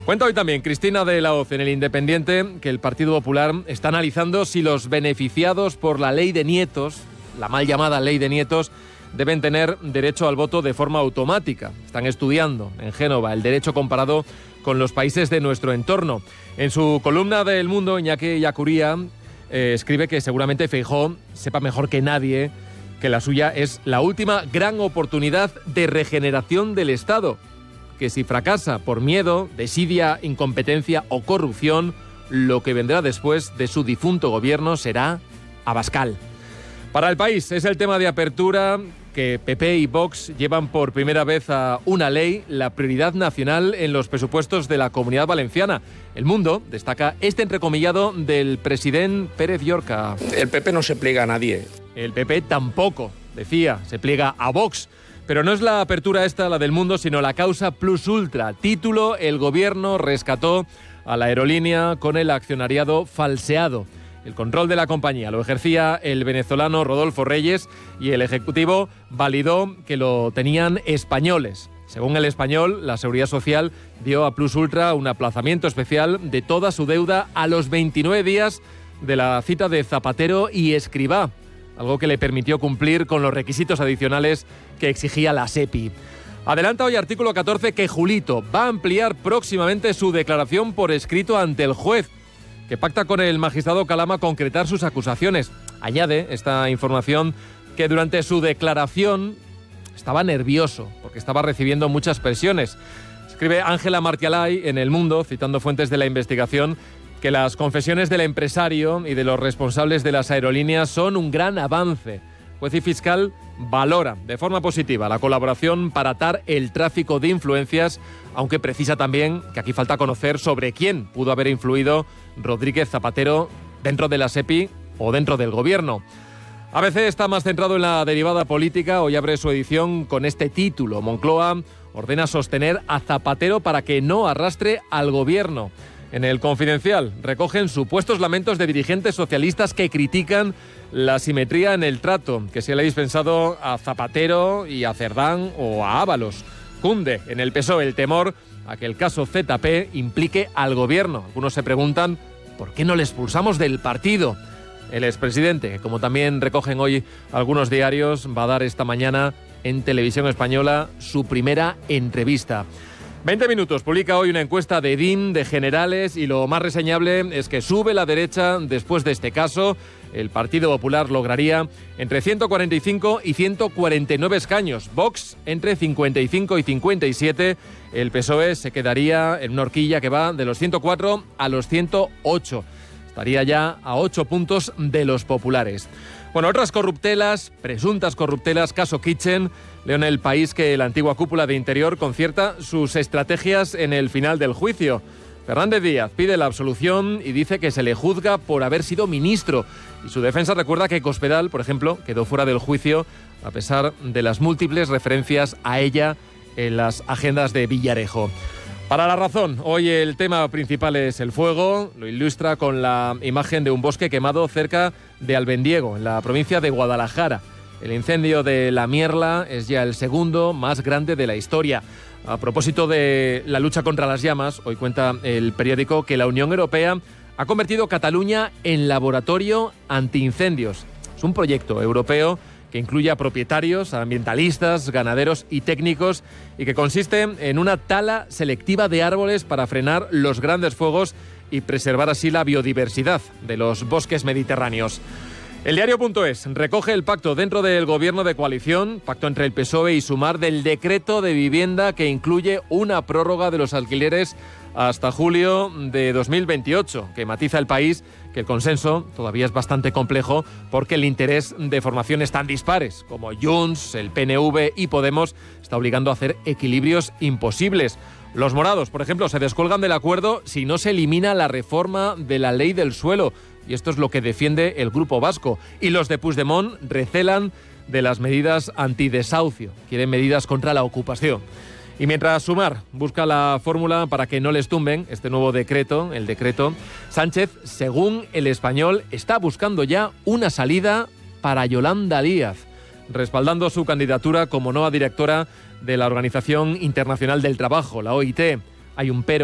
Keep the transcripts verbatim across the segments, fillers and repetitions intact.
Cuenta hoy también Cristina de la Hoz en El Independiente que el Partido Popular está analizando si los beneficiados por la ley de nietos, la mal llamada ley de nietos, deben tener derecho al voto de forma automática. Están estudiando en Génova el derecho comparado con los países de nuestro entorno. En su columna de El Mundo, Iñaki Yacuría eh, escribe que seguramente Feijóo sepa mejor que nadie que la suya es la última gran oportunidad de regeneración del Estado, que si fracasa por miedo, desidia, incompetencia o corrupción, lo que vendrá después de su difunto gobierno será Abascal. Para El País es el tema de apertura que P P y Vox llevan por primera vez a una ley, la prioridad nacional en los presupuestos de la Comunidad Valenciana. El Mundo destaca este entrecomillado del presidente Pérez Llorca. El P P no se pliega a nadie. El P P tampoco, decía, se pliega a Vox. Pero no es la apertura esta la del Mundo, sino la causa Plus Ultra. Título: el gobierno rescató a la aerolínea con el accionariado falseado. El control de la compañía lo ejercía el venezolano Rodolfo Reyes y el Ejecutivo validó que lo tenían españoles. Según El Español, la Seguridad Social dio a Plus Ultra un aplazamiento especial de toda su deuda a los veintinueve días de la cita de Zapatero y Escrivá, algo que le permitió cumplir con los requisitos adicionales que exigía la SEPI. Adelanta hoy Artículo catorce que Julito va a ampliar próximamente su declaración por escrito ante el juez, que pacta con el magistrado Calama concretar sus acusaciones. Añade esta información que durante su declaración estaba nervioso porque estaba recibiendo muchas presiones. Escribe Ángela Martialay en El Mundo, citando fuentes de la investigación, que las confesiones del empresario y de los responsables de las aerolíneas son un gran avance. Juez y fiscal valora de forma positiva la colaboración para atar el tráfico de influencias, aunque precisa también que aquí falta conocer sobre quién pudo haber influido Rodríguez Zapatero dentro de la SEPI o dentro del gobierno. A B C está más centrado en la derivada política. Hoy abre su edición con este título: Moncloa ordena sostener a Zapatero para que no arrastre al gobierno. En El Confidencial recogen supuestos lamentos de dirigentes socialistas que critican la simetría en el trato que se le ha dispensado a Zapatero y a Cerdán o a Ábalos. Cunde en el P S O E el temor a que el caso Z P implique al gobierno. Algunos se preguntan ¿por qué no le expulsamos del partido? El expresidente, que como también recogen hoy algunos diarios, va a dar esta mañana en Televisión Española su primera entrevista. veinte minutos, publica hoy una encuesta de Edin, de Generales, y lo más reseñable es que sube la derecha después de este caso. El Partido Popular lograría entre ciento cuarenta y cinco y ciento cuarenta y nueve escaños. Vox entre cincuenta y cinco y cincuenta y siete. El P S O E se quedaría en una horquilla que va de los ciento cuatro a los ciento ocho. Estaría ya a ocho puntos de los populares. Bueno, otras corruptelas, presuntas corruptelas, caso Kitchen. Leo en El País que la antigua cúpula de Interior concierta sus estrategias en el final del juicio. Fernández Díaz pide la absolución y dice que se le juzga por haber sido ministro. Y su defensa recuerda que Cospedal, por ejemplo, quedó fuera del juicio a pesar de las múltiples referencias a ella en las agendas de Villarejo. Para La Razón, hoy el tema principal es el fuego. Lo ilustra con la imagen de un bosque quemado cerca de Albendiego, en la provincia de Guadalajara. El incendio de La Mierla es ya el segundo más grande de la historia. A propósito de la lucha contra las llamas, hoy cuenta el periódico que la Unión Europea ha convertido Cataluña en laboratorio antiincendios. Es un proyecto europeo que incluye a propietarios, a ambientalistas, ganaderos y técnicos, y que consiste en una tala selectiva de árboles para frenar los grandes fuegos y preservar así la biodiversidad de los bosques mediterráneos. El diario.es recoge el pacto dentro del gobierno de coalición, pacto entre el P S O E y Sumar, del decreto de vivienda que incluye una prórroga de los alquileres hasta julio de dos mil veintiocho, que matiza El País que el consenso todavía es bastante complejo porque el interés de formaciones tan dispares como Junts, el P N V y Podemos está obligando a hacer equilibrios imposibles. Los morados, por ejemplo, se descuelgan del acuerdo si no se elimina la reforma de la ley del suelo, y esto es lo que defiende el Grupo Vasco. Y los de Puigdemont recelan de las medidas antidesahucio, quieren medidas contra la ocupación. Y mientras Sumar busca la fórmula para que no les tumben este nuevo decreto, el decreto, Sánchez, según El Español, está buscando ya una salida para Yolanda Díaz, respaldando su candidatura como nueva directora de la Organización Internacional del Trabajo, la O I T. Hay un pero,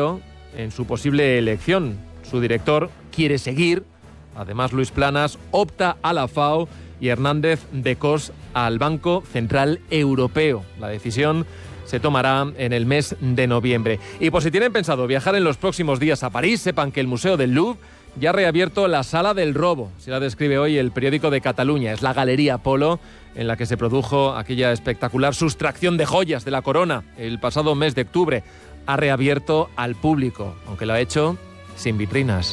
en su posible elección. Su director quiere seguir. Además, Luis Planas opta a la F A O y Hernández de Cos al Banco Central Europeo. La decisión se tomará en el mes de noviembre. Y por si tienen pensado viajar en los próximos días a París, sepan que el Museo del Louvre ya ha reabierto la Sala del Robo. Se la describe hoy el periódico de Cataluña. Es la Galería Polo en la que se produjo aquella espectacular sustracción de joyas de la corona el pasado mes de octubre. Ha reabierto al público, aunque lo ha hecho sin vitrinas.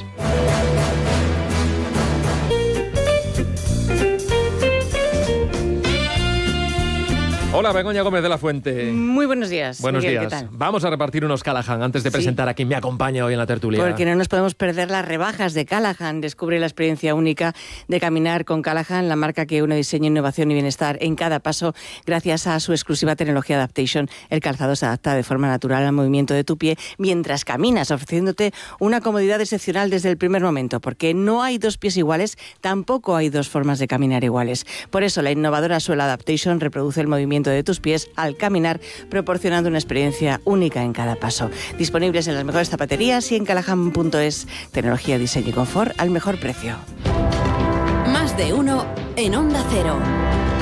Hola, Begoña Gómez de la Fuente. Muy buenos días. Buenos Miguel, días. ¿qué tal? Vamos a repartir unos Callahan antes de Sí. presentar a quien me acompaña hoy en la tertulia. Porque no nos podemos perder las rebajas de Callahan. Descubre la experiencia única de caminar con Callahan, la marca que une diseño, innovación y bienestar en cada paso gracias a su exclusiva tecnología Adaptation. El calzado se adapta de forma natural al movimiento de tu pie mientras caminas, ofreciéndote una comodidad excepcional desde el primer momento, porque no hay dos pies iguales, tampoco hay dos formas de caminar iguales. Por eso la innovadora suela Adaptation reproduce el movimiento de tus pies al caminar, proporcionando una experiencia única en cada paso. Disponibles en las mejores zapaterías y en callahan punto es. Tecnología, diseño y confort al mejor precio. Más de uno en Onda Cero.